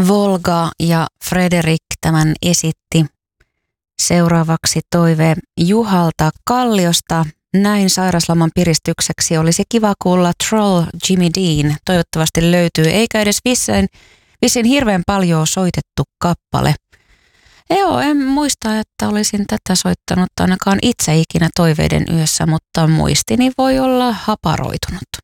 Volga ja Frederik tämän esitti. Seuraavaksi toive Juhalta Kalliosta. Näin sairasloman piristykseksi olisi kiva kuulla Troll Jimmy Dean. Toivottavasti löytyy, eikä edes vissiin hirveän paljon soitettu kappale. Joo, en muista, että olisin tätä soittanut ainakaan itse ikinä toiveiden yössä, mutta muistini voi olla haparoitunut.